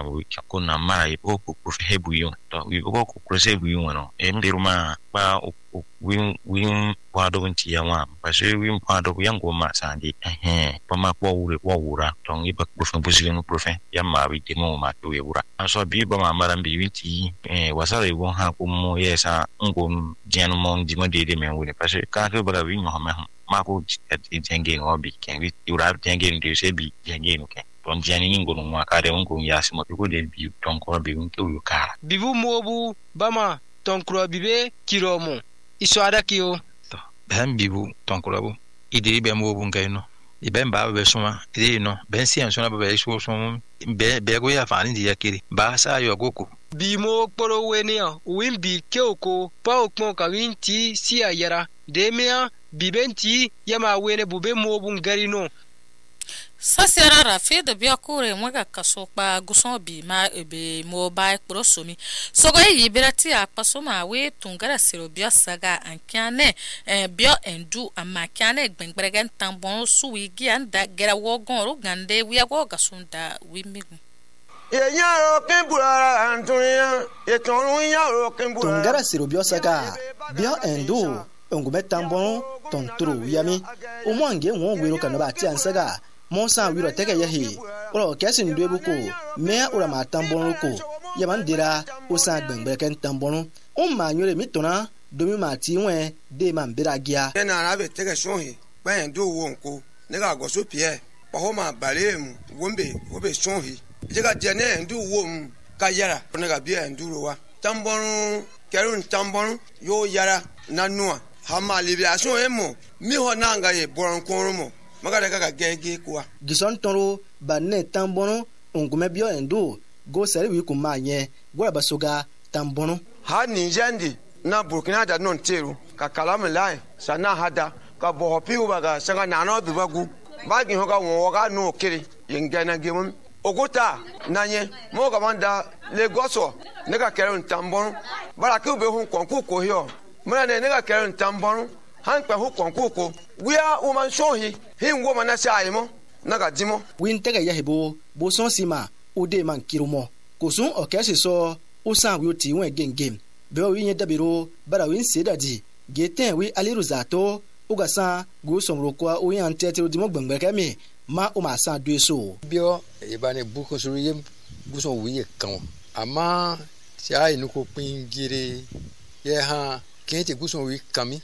we kuna mara ipo ku hebu yo to we go ku krose bu yo no mbiruma ba we kwado nti ya wa ba se we kwado yango ma sandi pa ma kwa wura to ngi ba ku fubuzi no profe ya ma bi demo ma to we wura aso bi ba ma mara bi winti wasare won ha ku mo yesa ngom jenu mon di mo de men wure pa se ka ke ba wi no ma ko jenge no bi ken wi wura jenge ndi se bi jenge no ken ton jani ngonu ma ka de ngom ya se mo ko de bi ton ko bi un to ka bibu mobu bama ton kro bibe kiromo iswada kiyo to ben bibu ton kro bu idiri be mobu ngaino iben ba be suma idiri no ben si ansona be so be go ya fani di yakiri ba sa yo goku bi mo kporo wenia wimbi keoko pa okmo ka winti si ayara demia bibenti yama wene bube mobu ngarino Sasera rafi de biakure mwega kasopa guson bi ma ebe mobile prosomi sogo yi berati akpasoma we tungara siro bia saga ankiane bio endu amakiane gbengregen tambon suwi gi anda gera wogon ro gande wi ago gasunda wi migu yaro kembura antunya etonu yaro kembura tungara siro bia saga bio endu ongume tambon tontro yami o mwange won wero kanaba ti ansaga Monsa wiro teke yahi olo kesin dwebuko me ora ma tambonu ko yamandira osa gbengbeken tambonu o ma nyore mitona domi ma ti wen de ma mbiragia na arabe teke shonhi ba ndu wonko ne ga goso pie pa ho ma balemu wombe obe shonhi jega jene ndu wom ka yara ne ga bia ndu rowa tambonu kerun tambonu yo yara nanua hama libiation emo mi ho nanga ye boron korumo magara ga gege kwa gison toro banne tambono ongume bio endo go seri wi kuma nye gwa basoga tambono ha ninjandi na burkina da non teru ka kalam lai sana hada ka bo hopi ubaga sanga nano bibagu bagi hoga woga no kiri yengana gemum ogota nanye mo ga manda legoso ne ka kere tambono bara ku be hun konku ko hio mura ne ga kere tambono han pa hu konku ko wia woman shohi hin woman na saimo naga dimo win tege yahibo bo son sima ode man kirumo kosun okese so o san wi oti won gengem be wi yin dabiro bara win sedadi geten wi aliruzato uga san go somro kwa o yan tete dimo gbengbe kemi ma o ma san due so bio e ba ne buko suru yem guson wi kan ama sia inu ko pin gire ye ha kete guson wi kami